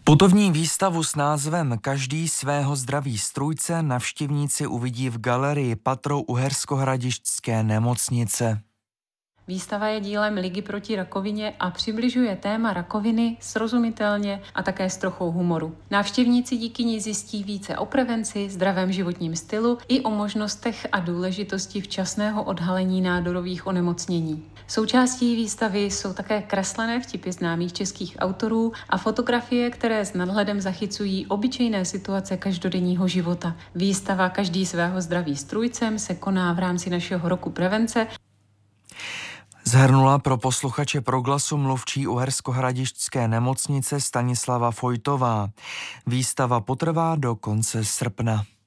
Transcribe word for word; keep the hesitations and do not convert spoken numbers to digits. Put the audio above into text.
Putovní výstavu s názvem Každý svého zdraví strůjce navštěvníci uvidí v galerii Patro Uherskohradišťské nemocnice. Výstava je dílem Ligy proti rakovině a přibližuje téma rakoviny srozumitelně a také s trochou humoru. Návštěvníci díky ní zjistí více o prevenci, zdravém životním stylu i o možnostech a důležitosti včasného odhalení nádorových onemocnění. Součástí výstavy jsou také kreslené vtipy známých českých autorů a fotografie, které s nadhledem zachycují obyčejné situace každodenního života. Výstava Každý svého zdraví strůjcem se koná v rámci našeho roku prevence. Zhrnula pro posluchače Proglasu mluvčí Uherskohradišťské nemocnice Stanislava Fojtová. Výstava potrvá do konce srpna.